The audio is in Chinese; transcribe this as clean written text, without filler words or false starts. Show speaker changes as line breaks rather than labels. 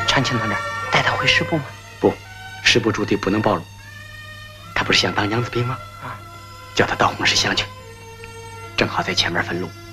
传情到这儿，带他回师部吗？
不，师部驻地不能暴露。他不是想当娘子兵吗？啊，叫他到红石乡去，正好在前面分路。